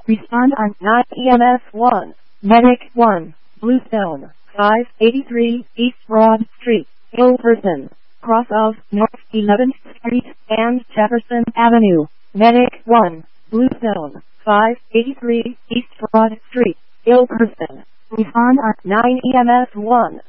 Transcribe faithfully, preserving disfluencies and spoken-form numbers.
Respond on nine E M S one. Medic one. Bluestone, five eighty-three East Broad Street, Ill Person, cross of North eleventh Street and Jefferson Avenue. Medic one. Bluestone, five eighty-three East Broad Street, Ill Person. Respond on nine E M S one.